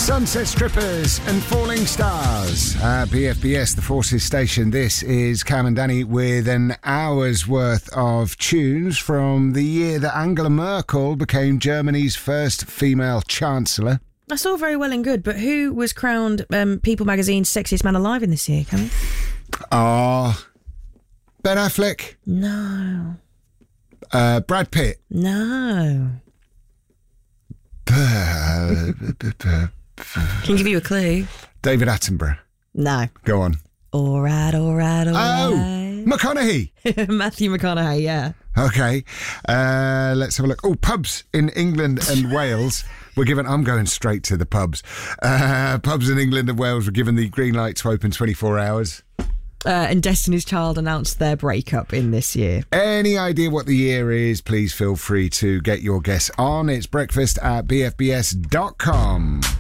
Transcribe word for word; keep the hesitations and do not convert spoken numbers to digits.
Sunset Strippers and Falling Stars at B F B S, the Forces Station. This is Cam and Danny with an hour's worth of tunes from the year that Angela Merkel became Germany's first female chancellor. That's all very well and good, but who was crowned um, People magazine's sexiest man alive in this year, Cam? Ah, uh, Ben Affleck? No. Uh, Brad Pitt? No. Can give you a clue. David Attenborough? No. Go on. All right, all right, all oh, right. McConaughey. Matthew McConaughey, yeah. Okay. Uh, let's have a look. Oh, pubs in England and Wales were given... I'm going straight to the pubs. Uh, pubs in England and Wales were given the green light to open twenty-four hours. Uh, and Destiny's Child announced their breakup in this year. Any idea what the year is, please feel free to get your guess on. It's breakfast at b f b s dot com.